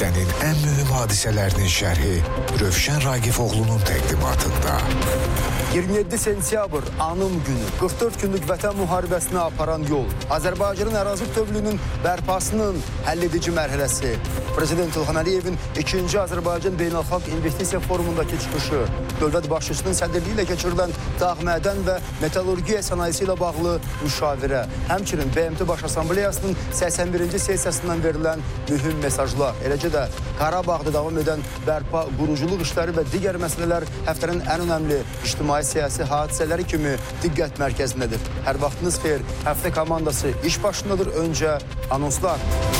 Həftənin ən mühüm hadisələrinin şərhi Rövşən Raqifoğlu'nun təqdimatında. 27 sentyabr Anım günü, 44 günlük vətən müharibəsinə aparan yol, Azərbaycanın ərazi bütövlüyünün bərpasının həlledici mərhələsi, Prezident İlham Əliyevin 2-ci Azərbaycan Beynəlxalq İnvestisiya Forumundakı çıxışı, dövlət başçısının sədrliyi ilə keçirilən dağ mədən və metallurgiya sənayesi ilə bağlı müşavirə, həmçinin BMT Baş Assambleyasının 81-ci sessiyasından verilən mühüm mesajlar, eləcə də Qarabağda davam edən bərpa, quruculuq işləri və digər məsələlər həftənin ən önəmli ictimai-siyasi hadisələri kimi diqqət mərkəzindədir. Hər vaxtınız xeyir, həftə komandası iş başındadır. Öncə anonslar.